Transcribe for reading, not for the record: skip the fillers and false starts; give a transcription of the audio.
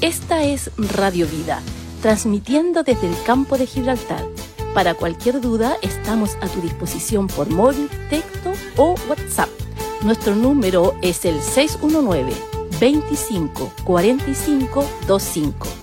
Esta es Radio Vida, transmitiendo desde el campo de Gibraltar. Para cualquier duda, estamos a tu disposición por móvil, texto o WhatsApp. Nuestro número es el 619-25 45 25.